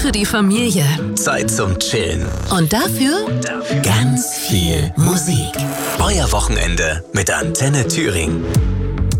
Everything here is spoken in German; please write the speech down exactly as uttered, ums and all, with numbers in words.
für die Familie. Zeit zum Chillen. Und dafür Ganz viel Musik. Euer Wochenende mit Antenne Thüringen.